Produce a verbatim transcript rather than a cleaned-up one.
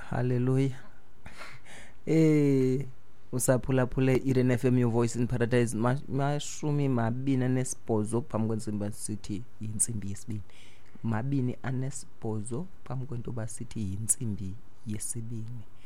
Hallelujah. Eh usaphulaphule Irene F M, your voice in paradise. Mashumi mabini anesibhozo phambi kwensimbi sithi insimbi yesibini. Mabini anesibhozo phambi kwento basithi insimbi yesibini.